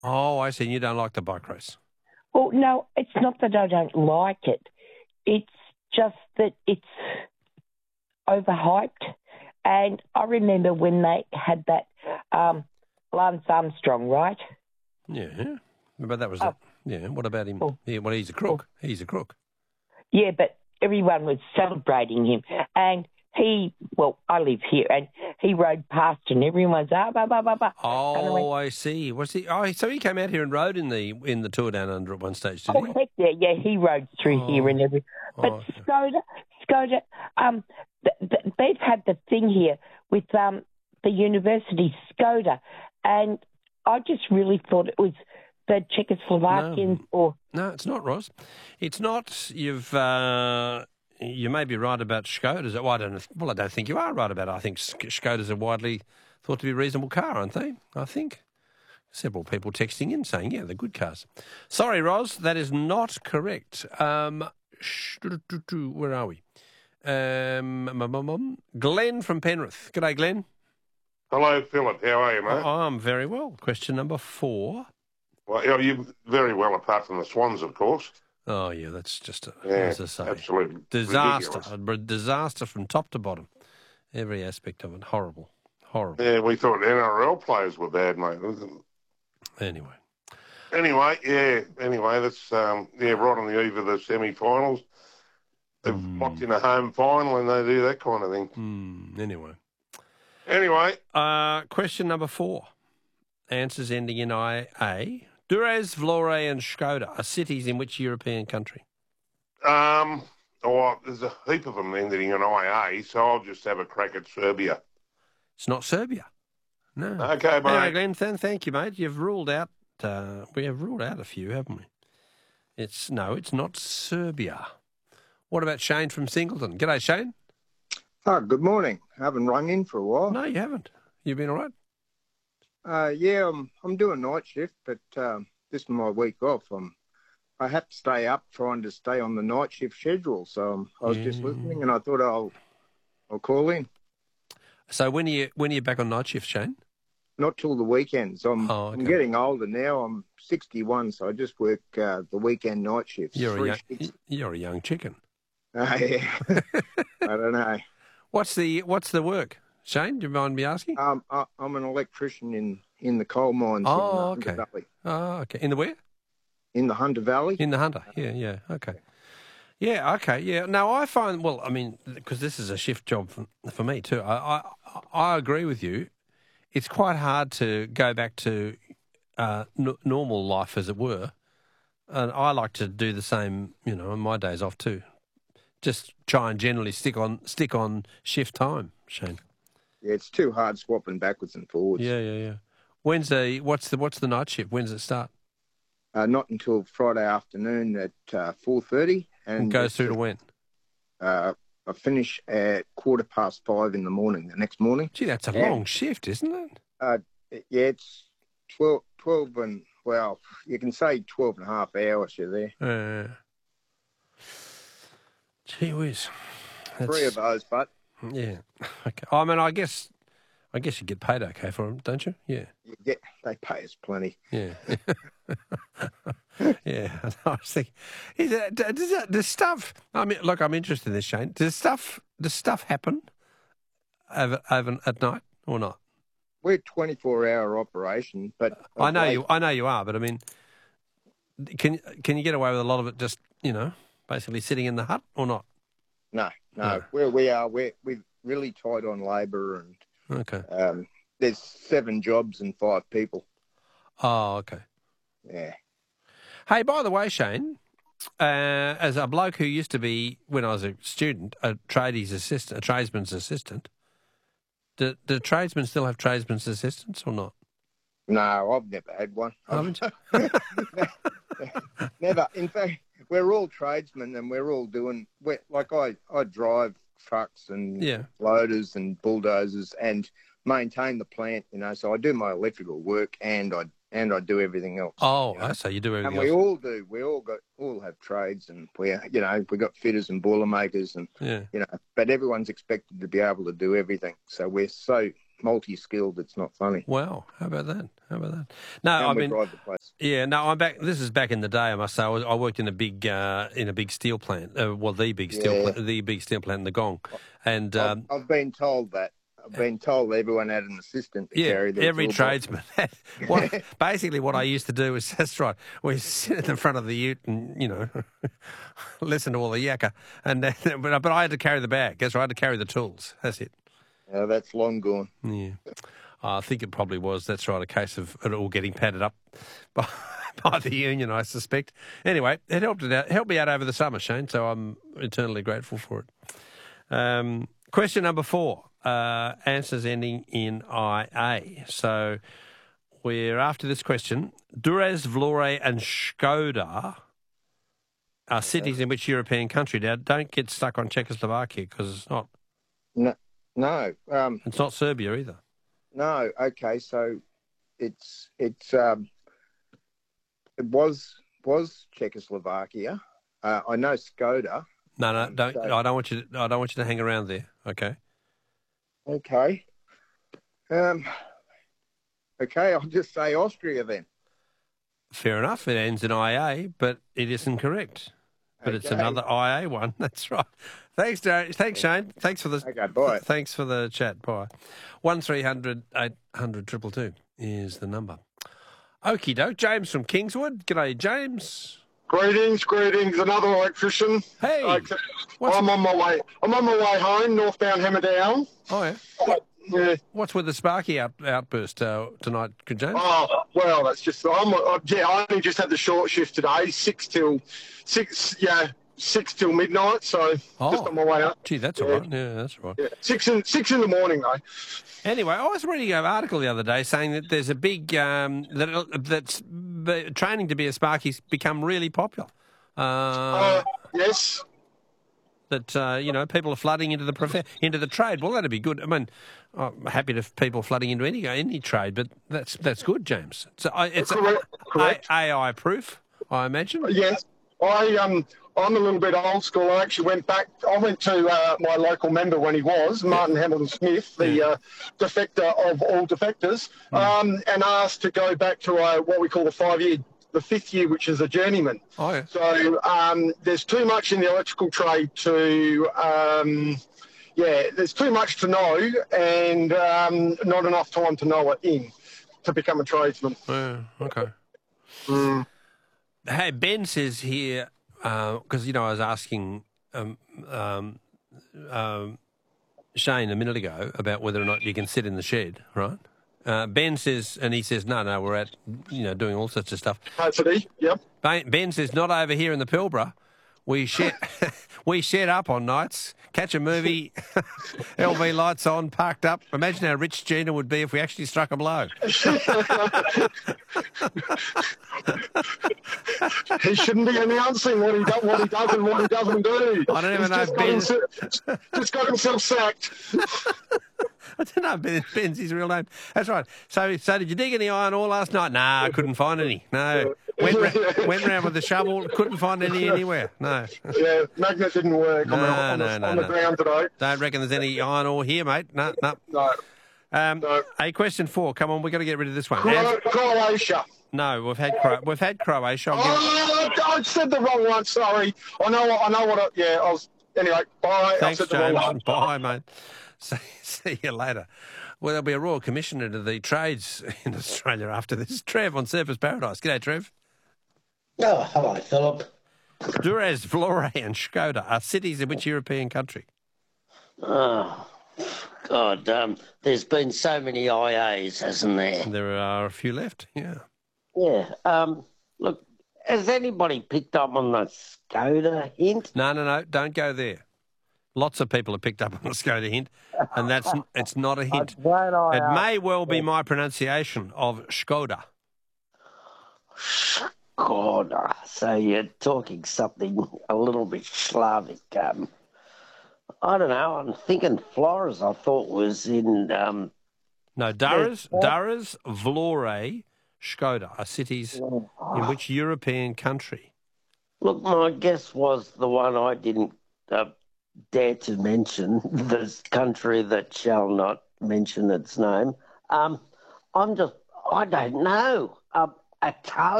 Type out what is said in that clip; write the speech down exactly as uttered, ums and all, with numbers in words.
Oh, I see. You don't like the bike race. Well, no, it's not that I don't like it. It's just that it's overhyped. And I remember when they had that um, Lance Armstrong, right? Yeah, but that was Oh. it. Yeah, what about him? Oh. Yeah, well, he's a crook. Oh. He's a crook. Yeah, but everyone was celebrating him. And he, well, I live here, and he rode past and everyone's, ah, blah, blah, blah, blah. Oh, went, I see. Was he? Oh, so he came out here and rode in the in the Tour Down Under at one stage, did oh, he? heck yeah, yeah, he rode through oh. here and everything. But oh. Skoda, Skoda, um, th- th- they've had the thing here with um the university Skoda, and I just really thought it was the Czechoslovakians no. or... No, it's not, Ross. It's not. You've... Uh... You may be right about Skodas. Well, I don't. Well, I don't think you are right about it. I think Skodas are widely thought to be a reasonable car, aren't they? I think several people texting in saying, "Yeah, they're good cars." Sorry, Ros, that is not correct. Um, where are we? Um, Glenn from Penrith. G'day, Glenn. Hello, Philip. How are you, mate? I'm very well. Question number four. Well, you're very well, apart from the Swans, of course. Oh, yeah, that's just, a, yeah, as I say, absolutely disaster. ridiculous. A disaster from top to bottom. Every aspect of it. Horrible. Horrible. Yeah, we thought N R L players were bad, mate. Anyway. Anyway, yeah, anyway, that's, um, yeah, right on the eve of the semi-finals. They've mm. locked in a home final and they do that kind of thing. Mm, anyway. Anyway. Uh, question number four. Answers ending in I A. Durrës, Vlorë and Skoda are cities in which European country? Um, oh, there's a heap of them ending in I A, so I'll just have a crack at Serbia. It's not Serbia. No. Okay, mate. Anyway, Glenn, th- thank you, mate. You've ruled out, uh, we have ruled out a few, haven't we? It's, no, it's not Serbia. What about Shane from Singleton? G'day, Shane. Oh, good morning. I haven't rung in for a while. No, you haven't. You been all right? Uh, yeah, I'm, I'm doing night shift, but um, this is my week off. I'm, I have to stay up trying to stay on the night shift schedule. So um, I was yeah. just listening, and I thought I'll I'll call in. So when are you when are you back on night shift, Shane? Not till the weekends. I'm, oh, okay. I'm getting older now. I'm sixty-one, so I just work uh, the weekend night shifts. You're a young, you're a young chicken. Uh, yeah. I don't know. What's the what's the work? Shane, do you mind me asking? Um, I, I'm an electrician in, in the coal mines oh, in the okay. Hunter Valley. Oh, okay. In the where? In the Hunter Valley. In the Hunter, yeah, yeah, okay. Yeah, okay, yeah. Now, I find, well, I mean, because this is a shift job for, for me too, I, I I agree with you. It's quite hard to go back to uh, n- normal life, as it were. And I like to do the same, you know, on my days off too. Just try and generally stick on stick on shift time, Shane. Yeah, it's too hard swapping backwards and forwards. Yeah, yeah, yeah. When's the what's the what's the night shift? When does it start? Uh, not until Friday afternoon at uh, four thirty, and it goes through to when? Uh, I finish at quarter past five in the morning. The next morning. Gee, that's a and, long shift, isn't it? Uh, yeah, it's twelve, twelve, and well, you can say twelve and a half hours. You're there. Uh, gee whiz. That's... Three of those, but. Yeah. Okay. I mean, I guess, I guess you get paid okay for them, don't you? Yeah. You get. They pay us plenty. Yeah. yeah. I was thinking, is that, does that, does stuff? I mean, look, I'm interested in this, Shane. Does stuff, does stuff happen over, over at night or not? We're twenty-four hour operation, but I know you. I know you are, but I mean, can can you get away with a lot of it? Just you know, basically sitting in the hut or not? No, no, no. Where we are, we're, we're really tight on labour and okay. Um, there's seven jobs and five people. Oh, okay. Yeah. Hey, by the way, Shane, uh, as a bloke who used to be, when I was a student, a tradies assistant, a tradesman's assistant, do, do tradesmen still have tradesman's assistants or not? No, I've never had one. Haven't you? Never. In fact, we're all tradesmen and we're all doing, we're, like I, I drive trucks and yeah. loaders and bulldozers and maintain the plant, you know, so I do my electrical work and I and I do everything else. Oh, you know? so you do everything and else. And we all do. We all got all have trades and we, you know, we got fitters and boilermakers and, yeah. you know, but everyone's expected to be able to do everything. So we're so multi-skilled, it's not funny. Wow, how about that? How about that? No, And I we mean, drive the place. yeah, no, I'm back. This is back in the day, I must say. I, was, I worked in a big uh, in a big steel plant. Uh, well, the big steel Yeah. plant, the big steel plant in the Gong, and I've, um, I've been told that. I've been told everyone had an assistant to yeah, carry the every toolbox. tradesman. what, basically, what I used to do was that's right. We sit in the front of the ute and you know listen to all the yakka, and then, but but I had to carry the bag. That's right, I had to carry the tools. That's it. Yeah, that's long gone. Yeah. I think it probably was, that's right, a case of it all getting padded up by, by the union, I suspect. Anyway, it helped it out, helped me out over the summer, Shane, so I'm eternally grateful for it. Um, question number four, uh, answers ending in I A. So we're after this question. Durez, Vlore and Škoda are cities in which European country? Now, don't get stuck on Czechoslovakia because it's not. No, no, um, It's not Serbia either. no. Okay, so it's it's um, it was was Czechoslovakia. Uh, I know Skoda. No, no, Um, don't. so- I don't want you. To, I don't want you to hang around there. Okay. Okay. Um. Okay, I'll just say Austria then. Fair enough. It ends in I A, but it isn't correct. But it's Okay. another I A one. That's right. Thanks, Darren. Thanks, Shane. Thanks for the. Okay, bye. Thanks for the chat. Bye. One three hundred eight hundred triple two is the number. Okie doke. James from Kingswood. G'day, James. Greetings, greetings. Another electrician. Hey. Okay. What's- I'm on my way. I'm on my way home, northbound Hammerdown. Oh yeah. Yeah. What's with the Sparky out, outburst uh, tonight, good James? Oh well, that's just. I'm. Uh, yeah, I only just had the short shift today, six till six. Yeah, six till midnight. So Oh. just on my way up. Gee, that's all Yeah. right. Yeah, that's all right. Yeah, six in six in the morning though. Anyway, I was reading an article the other day saying that there's a big um, that that's b- training to be a Sparky's become really popular. Uh, Uh, yes. that uh, you know people are flooding into the prof- into the trade. Well, that'd be good. I mean, I'm happy to people flooding into any any trade, but that's that's good, James. So I, it's Correct, a, correct. A I proof, I imagine. Yes, I um, I'm a little bit old school. I actually went back. I went to uh, my local member when he was Martin Hamilton Smith, the uh, defector of all defectors, um, and asked to go back to uh, what we call the five year, the fifth year, which is a journeyman. Oh yeah. So um, there's too much in the electrical trade to. Um, yeah, there's too much to know and um, not enough time to know it in to become a tradesman. Yeah, okay. Mm. Hey, Ben says here, because, you know, I was asking um, um, um, Shane a minute ago about whether or not you can sit in the shed, right? Uh, Ben says, and he says, no, no, we're at, you know, doing all sorts of stuff. Capacity, yep. Ben, Ben says, not over here in the Pilbara. We shed, we shed up on nights, catch a movie, L V lights on, parked up. Imagine how rich Gina would be if we actually struck a blow. He shouldn't be announcing what he, do, what he does and what he doesn't do. I don't even He's know just if got, Ben- himself, just got himself sacked. I don't know, Ben, Ben's his real name. That's right. So, so did you dig any iron ore last night? Nah, I couldn't find any. No. Went, ra- went round with the shovel, couldn't find any anywhere. No. Yeah, magnet didn't work No, on, the, on, no, the, no, on no. the ground today. Don't reckon there's any iron ore here, mate. No, no. No. Um, No. Hey, question four. Come on, we've got to get rid of this one. Cro- As- Croatia. no, we've had Cro- we've had Croatia. I'll give- Oh, I said the wrong one. Sorry. I know. I know what. I, yeah. I was. Anyway. Bye. Thanks, I said the wrong James. one. Bye, mate. See, see you later. Well, there'll be a Royal Commission into the trades in Australia after this. Trev on Surfers Paradise. G'day, Trev. Oh, hello, Philip. Durez, Vlore and Škoda are cities in which European country? Oh, God, um, there's been so many I As, hasn't there? There are a few left, yeah. Yeah. Um, look, has anybody picked up on the Skoda hint? No, no, no, don't go there. Lots of people have picked up on the Skoda hint, and that's it's not a hint. Won't I It ask- may well be my pronunciation of Škoda. Skoda. So you're talking something a little bit Slavic. Um, I don't know. I'm thinking Flores. I thought was in. Um, No, Durres, Durres, Vlore, Škoda are cities in which European country? Look, my guess was the one I didn't uh, dare to mention, the country that shall not mention its name. Um, I'm just, I don't know. Um, a